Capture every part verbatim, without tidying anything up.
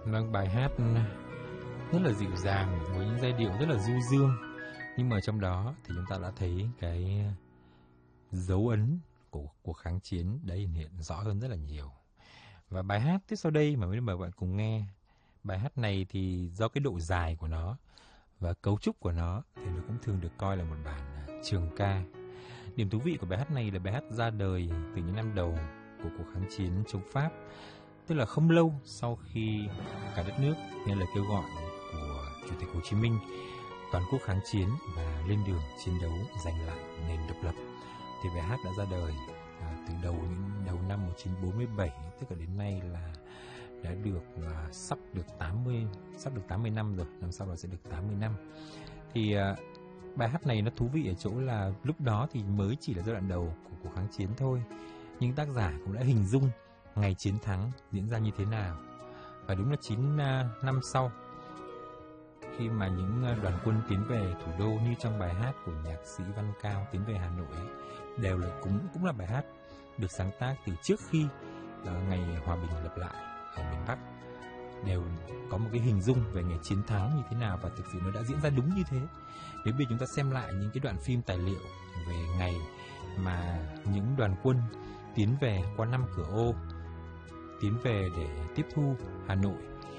Vâng, bài hát rất là dịu dàng với những giai điệu rất là du dương, nhưng mà trong đó thì chúng ta đã thấy cái dấu ấn của cuộc kháng chiến đã hiện hiện rõ hơn rất là nhiều. Và bài hát tiếp sau đây mà mời bạn cùng nghe, bài hát này thì do cái độ dài của nó và cấu trúc của nó thì nó cũng thường được coi là một bản trường ca. Điểm thú vị của bài hát này là bài hát ra đời từ những năm đầu của cuộc kháng chiến chống Pháp, tức là không lâu sau khi cả đất nước nghe lời kêu gọi của Chủ tịch Hồ Chí Minh toàn quốc kháng chiến và lên đường chiến đấu giành lại nền độc lập. Thì bài hát đã ra đời à, từ đầu những đầu năm một nghìn chín trăm bốn mươi bảy, tức là đến nay là đã được à, sắp được tám mươi sắp được tám mươi năm rồi, năm sau là sẽ được tám mươi năm. Thì à, bài hát này nó thú vị ở chỗ là lúc đó thì mới chỉ là giai đoạn đầu của cuộc kháng chiến thôi, nhưng tác giả cũng đã hình dung ngày chiến thắng diễn ra như thế nào. Và đúng là chín năm sau, khi mà những đoàn quân tiến về thủ đô như trong bài hát của nhạc sĩ Văn Cao tiến về Hà Nội ấy, đều là cũng cũng là bài hát được sáng tác từ trước khi uh, ngày hòa bình lập lại ở miền Bắc, đều có một cái hình dung về ngày chiến thắng như thế nào, và thực sự nó đã diễn ra đúng như thế. Nếu bây giờ chúng ta xem lại những cái đoạn phim tài liệu về ngày mà những đoàn quân tiến về qua năm cửa ô, tiến về để tiếp thu Hà Nội,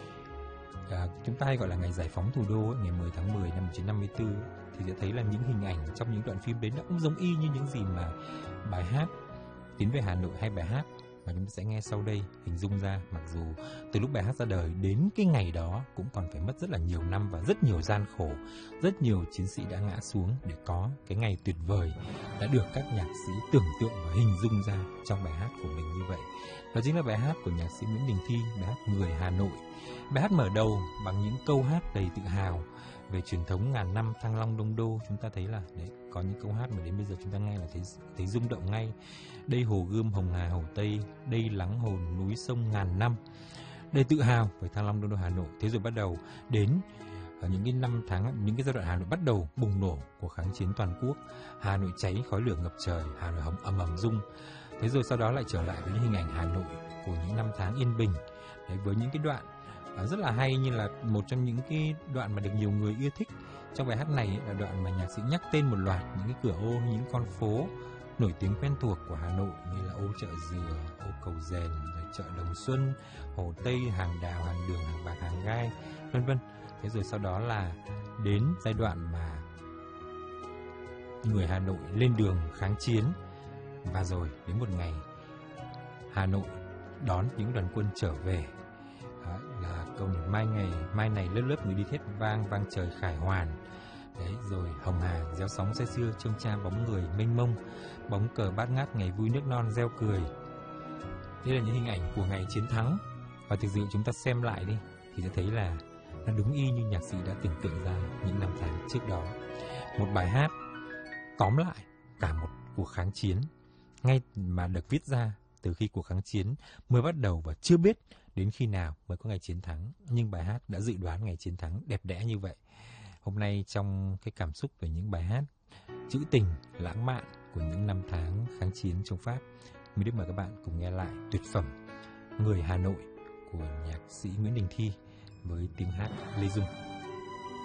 à, chúng ta hay gọi là ngày giải phóng thủ đô ấy, ngày mười tháng mười năm một nghìn chín trăm năm mươi tư, thì sẽ thấy là những hình ảnh trong những đoạn phim đấy nó cũng giống y như những gì mà bài hát tiến về Hà Nội hay bài hát mà chúng ta sẽ nghe sau đây hình dung ra. Mặc dù từ lúc bài hát ra đời đến cái ngày đó cũng còn phải mất rất là nhiều năm và rất nhiều gian khổ, rất nhiều chiến sĩ đã ngã xuống để có cái ngày tuyệt vời đã được các nhạc sĩ tưởng tượng và hình dung ra trong bài hát của mình như vậy. Đó chính là bài hát của nhạc sĩ Nguyễn Đình Thi, bài hát Người Hà Nội. Bài hát mở đầu bằng những câu hát đầy tự hào về truyền thống ngàn năm Thăng Long Đông Đô. Chúng ta thấy là đấy, có những câu hát mà đến bây giờ chúng ta nghe là thấy thấy rung động ngay. Đây Hồ Gươm Hồng Hà Hồ Tây, đây lắng hồn núi sông ngàn năm. Đầy tự hào về Thăng Long Đông Đô Hà Nội. Thế rồi bắt đầu đến ở những cái năm tháng, những cái giai đoạn Hà Nội bắt đầu bùng nổ của kháng chiến toàn quốc. Hà Nội cháy khói lửa ngập trời, Hà Nội hồng ầm ầm rung. Thế rồi sau đó lại trở lại với những hình ảnh Hà Nội của những năm tháng yên bình. Đấy, với những cái đoạn rất là hay, như là một trong những cái đoạn mà được nhiều người yêu thích trong bài hát này là đoạn mà nhạc sĩ nhắc tên một loạt những cái cửa ô, những con phố nổi tiếng quen thuộc của Hà Nội như là ô Chợ Dừa, ô Cầu Dền, rồi chợ Đồng Xuân, Hồ Tây, hàng đào, hàng đường, hàng bạc, hàng gai, vân vân. Thế rồi sau đó là đến giai đoạn mà người Hà Nội lên đường kháng chiến, và rồi đến một ngày Hà Nội đón những đoàn quân trở về. Đó là câu mai ngày mai này lớp lớp người đi thét vang, vang trời khải hoàn. Đấy, rồi Hồng Hà réo sóng say sưa, trông cha bóng người mênh mông, bóng cờ bát ngát ngày vui nước non reo cười. Đây là những hình ảnh của ngày chiến thắng, và thực sự chúng ta xem lại đi thì sẽ thấy là nó đúng y như nhạc sĩ đã tưởng tượng ra những năm tháng trước đó. Một bài hát tóm lại cả một cuộc kháng chiến, ngay mà được viết ra từ khi cuộc kháng chiến mới bắt đầu và chưa biết đến khi nào mới có ngày chiến thắng, nhưng bài hát đã dự đoán ngày chiến thắng đẹp đẽ như vậy. Hôm nay trong cái cảm xúc về những bài hát trữ tình, lãng mạn của những năm tháng kháng chiến chống Pháp, mình được mời các bạn cùng nghe lại tuyệt phẩm Người Hà Nội của nhạc sĩ Nguyễn Đình Thi với tiếng hát Lê Dung.